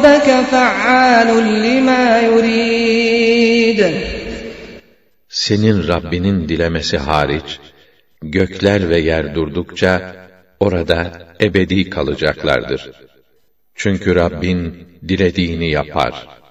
رَبَّكَ فَعَّالٌ لِمَا يُرِيدُ. Senin Rabbinin dilemesi hariç, gökler ve yer durdukça, orada ebedi kalacaklardır. Çünkü Rabbin dilediğini yapar.